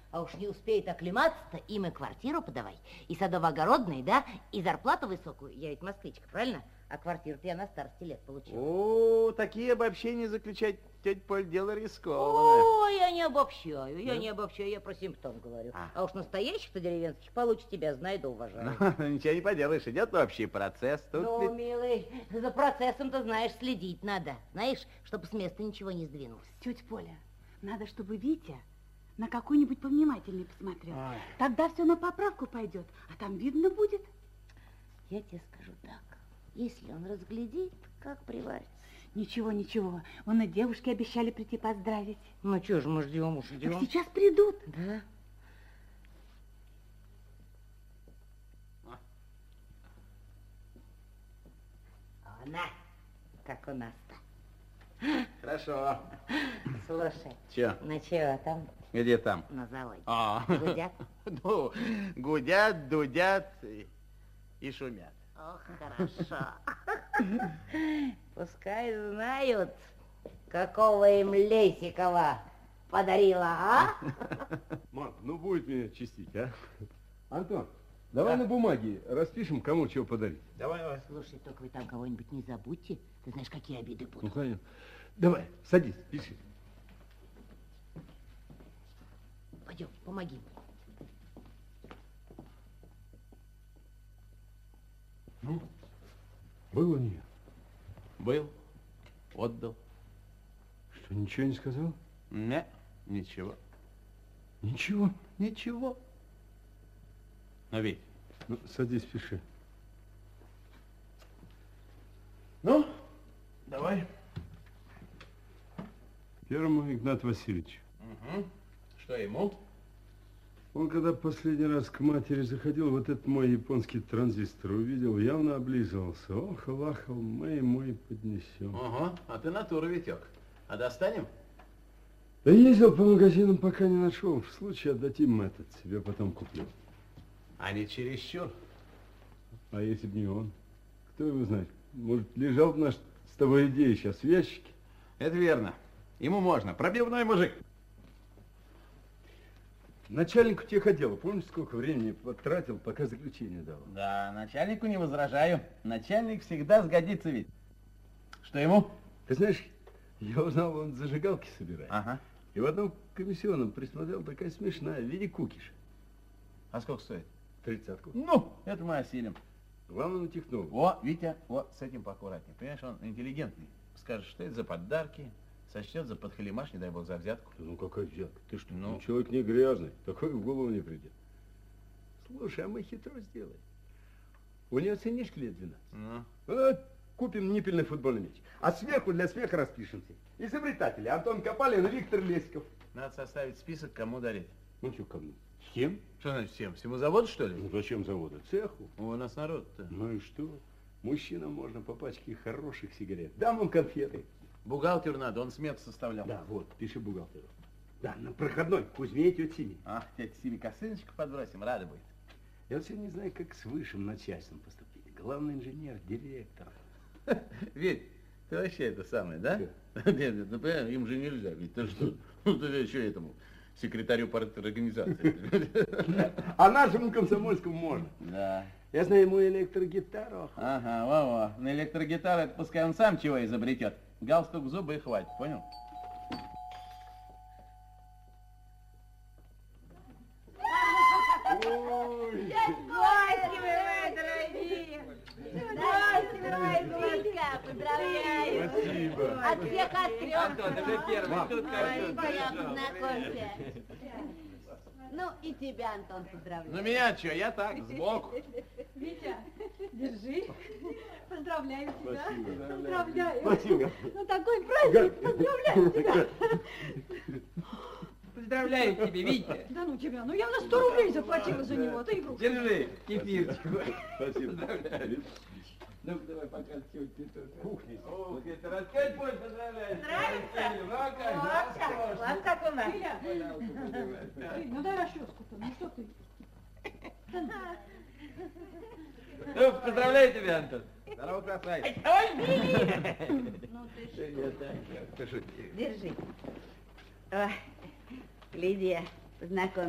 А уж не успеет оклематься-то, им и квартиру подавай, и садово-огородные, да, и зарплату высокую. Я ведь москвичка, правильно? А квартиру-то я на старости лет получила. О, такие обобщения заключать, тетя Поль, дело рискованное. О, я не обобщаю, я про симптом говорю. А уж настоящих-то деревенских получше тебя знаю да уважаю. Ничего не поделаешь, идет общий процесс. Ну, милый, за процессом-то, знаешь, следить надо. Знаешь, чтобы с места ничего не сдвинулось. Тетя Поля, надо, чтобы Витя на какой-нибудь повнимательней посмотрел. Тогда все на поправку пойдет, а там видно будет. Я тебе скажу так. Если он разглядит, как приварится. Ничего, ничего. Он и девушки обещали прийти поздравить. Ну, что же мы ждем, уж ждем. Так сейчас придут. Да. Она, как у нас-то. Хорошо. Слушай. Че? Ну, чего там? Где там? На заводе. Гудят? Ну, гудят, дудят и шумят. Ох, хорошо. Пускай знают, какого им Лесикова подарила, а? Мам, ну будет меня чистить, а? Антон, давай на бумаге распишем, кому чего подарить. Давай. Слушай, только вы там кого-нибудь не забудьте. Ты знаешь, какие обиды будут. Ну, конечно. Давай, садись, пиши. Пойдем, помоги мне. Ну, был у нее? Был, отдал. Что, ничего не сказал? Не, ничего. Ничего? Ничего. Но ведь. Ну, садись, пиши. Ну, давай. Первому Игнату Васильевичу. Угу. Что ему? Он, когда последний раз к матери заходил, вот этот мой японский транзистор увидел, явно облизывался. Ох, лахал, мы ему и поднесем. Ага, а ты натура, Витек. А достанем? Да ездил по магазинам, пока не нашел. В случае отдадим этот, себе потом куплю. А не чересчур? А если бы не он? Кто его знает? Может, лежал бы наш с тобой идея сейчас в ящике? Это верно. Ему можно. Пробивной мужик. Начальнику техотдела, помнишь, сколько времени потратил, пока заключение дал? Да, начальнику не возражаю. Начальник всегда сгодится ведь. Что ему? Ты знаешь, я узнал, он зажигалки собирает. Ага. И в одном комиссионном присмотрел, такая смешная, в виде кукиш. А сколько стоит? 30-ку. Ну, это мы осилим. Главное, на технологию. О, Витя, вот с этим поаккуратнее. Понимаешь, он интеллигентный. Скажет, что это за подарки, сочтет за подхалимаш, не дай бог, за взятку. Ну, какая взятка? Ты что, Ну, человек не грязный, такой в голову не придет. Слушай, а мы хитро сделаем. У нее ценнишка лет 12. ну. Вот, купим ниппельный футбольный мяч. А сверху для смеха распишемся. Изобретатели: Антон Копалин и Виктор Лесиков. Надо составить список, кому дарить. Ну, что, кому? Всем? Что значит всем? Всему заводу, что ли? Ну, зачем завода? Цеху. У нас народ-то. Ну и что? Мужчинам можно по пачке хороших сигарет. Дам им конфеты. Бухгалтеру надо, он смету составлял. Да, вот, пиши бухгалтеру. Да, на проходной, Кузьме и тетя Симе. А, тетя Симе косыночку подбросим, рада будет. Я вот сегодня не знаю, как с высшим начальством поступить. Главный инженер, директор. Ведь, ты вообще это самое, да? Нет, ну, понимаешь, им же нельзя, ведь ты что? Ну, ты еще этому секретарю парторганизации. А нашему комсомольскому можно. Да. Я знаю ему электрогитару. Ага, во-во. На электрогитару, это пускай он сам чего изобретет. Галстук в зубы и хватит, понял? Гости вы, дорогие! Здравствуйте, мои глазка! Поздравляю! Спасибо. От всех от трех. Антон, ты же первый. Тут Ой, познакомься. Ну, и тебя, Антон, поздравляю. Ну, меня что, я так, сбоку. Витя, держи. Поздравляю тебя. Спасибо. Поздравляю. Спасибо. Ну, такой праздник. Поздравляю тебя. Поздравляю тебя, Витя. Да ну тебя, ну я на 100 рублей заплатила за него, ты игру. Держи кефирчик. Спасибо. Поздравляю. Ну, давай пока чуть Кухни. Вот это опять мой поздравляю. Нравится? Вот как у нас. Ну дай расческу-то, ну что ты? Ну, поздравляю тебя, Антон. Здорово, красавец. Ну ты что? Держи. Ой, Лидия, познакомься.